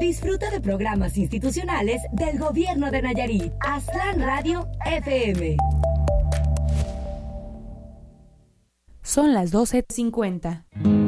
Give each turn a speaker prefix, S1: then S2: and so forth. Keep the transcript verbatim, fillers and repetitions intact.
S1: Disfruta de programas institucionales del Gobierno de Nayarit. Aztlán Radio F M.
S2: Son las doce cincuenta.